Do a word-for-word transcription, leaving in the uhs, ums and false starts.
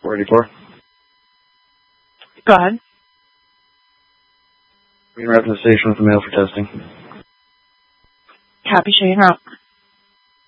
four eighty-four. Go ahead. Green route to the station with the mail for testing. Copy, show you route.